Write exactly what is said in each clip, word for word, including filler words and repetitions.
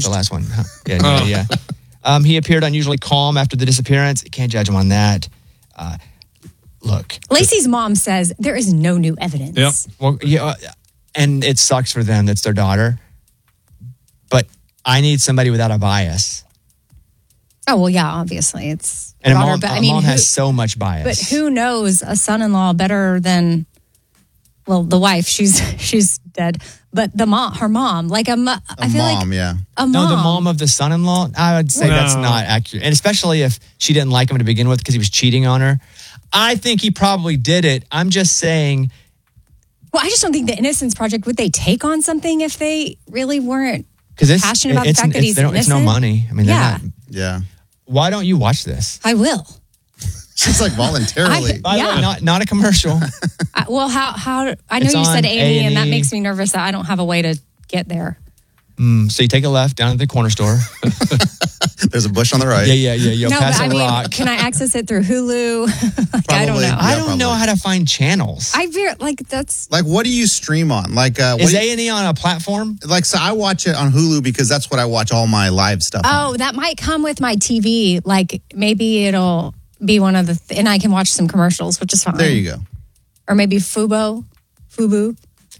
the last one. Huh. Yeah, oh. yeah. yeah. Um, he appeared unusually calm after the disappearance. Can't judge him on that. Uh, look. Lacey's mom says there is no new evidence. Yep. Well, yeah, and it sucks for them. That's their daughter. But I need somebody without a bias. Oh, well, yeah, obviously. It's and daughter, a mom, but, I a mean, mom who, has so much bias. But who knows a son-in-law better than, well, the wife, she's she's dead. But the mom, her mom, like a, mo- I feel mom, like yeah. a mom. No, the mom of the son-in-law, I would say no. that's not accurate. And especially if she didn't like him to begin with because he was cheating on her. I think he probably did it. I'm just saying. Well, I just don't think the Innocence Project, would they take on something if they really weren't it's, passionate about it's, the fact it's, that he's innocent? It's no money. I mean, they're yeah. not. Yeah. Why don't you watch this? I will. She's like voluntarily. I, By yeah. the way, not, not a commercial. I, well, how, how, I know It's you said on A and E, and that A and E. makes me nervous that I don't have a way to get there. Mm, so you take a left down at the corner store. There's a bush on the right. Yeah, yeah, yeah. You'll no, pass but a I mean, rock. can I access it through Hulu? like, I don't know. Yeah, I don't probably. know how to find channels. I very, like, that's... Like, what do you stream on? Like, uh, Is what A and E on a platform? Like, so I watch it on Hulu because that's what I watch all my live stuff on. Oh, that might come with my T V. Like, maybe it'll be one of the... Th- and I can watch some commercials, which is fine. There you go. Or maybe Fubo. Fubu.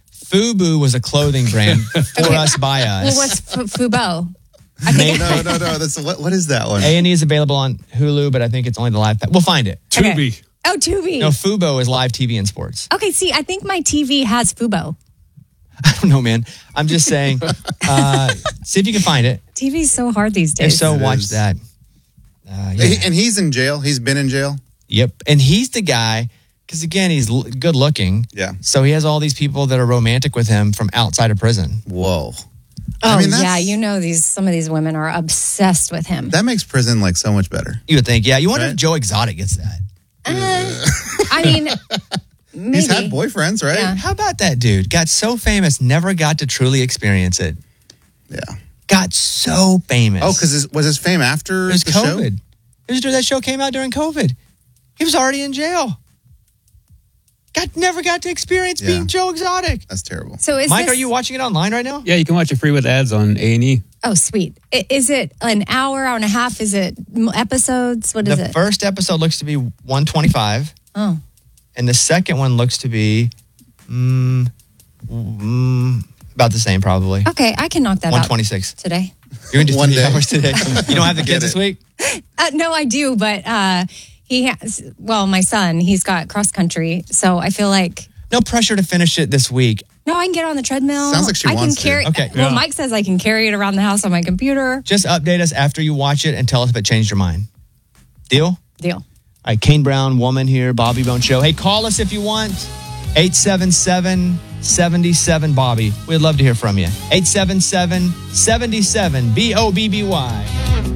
Fubu was a clothing brand for Okay. us, by us. Well, what's F- Fubo? I think No, no, no. That's what, what is that one? A and E is available on Hulu, but I think it's only the live. Pa- we'll find it. Okay. Tubi. Oh, Tubi. No, Fubo is live T V and sports. Okay, see, I think my T V has Fubo. I don't know, man. I'm just saying. Uh, see if you can find it. T V's so hard these If days. so, It watch is. that. Uh, yeah. And he's in jail. He's been in jail. Yep. And he's the guy, because again, he's l- good looking. Yeah. So he has all these people that are romantic with him from outside of prison. Whoa. oh, I mean, that's- yeah, you know these. Some of these women are obsessed with him. That makes prison like so much better. You would think, yeah. You wonder Right. if Joe Exotic gets that. Uh, I mean, maybe. He's had boyfriends, right? Yeah. How about that dude? Got so famous, never got to truly experience it. Yeah. Got so famous. Oh, because was his fame after it was the COVID. show? It was that show came out during COVID. He was already in jail. Got never got to experience Yeah. being Joe Exotic. That's terrible. So is Mike, this, are you watching it online right now? Yeah, you can watch it free with ads on A and E. Oh, sweet. I- Is it an hour, hour and a half? Is it m- episodes? What is The it? first episode looks to be one twenty-five, oh, and the second one looks to be mm, mm, about the same, probably. okay. I can knock that one out twenty-six. today. You're going to do One three day. hours today. You don't have the Get kids this it. week? Uh, no, I do, but uh, he has. Well, my son, he's got cross country, so I feel like No pressure to finish it this week. no, I can get on the treadmill. Sounds like she I wants can to. carry. Okay. Well, Yeah. Mike says I can carry it around the house on my computer. Just update us after you watch it and tell us if it changed your mind. Deal? Deal. All right, Kane Brown, Woman here, Bobby Bone Show. Hey, call us if you want. eight seven seven, seven seven, Bobby. We'd love to hear from you. eight seven seven, seven seven, B O B B Y.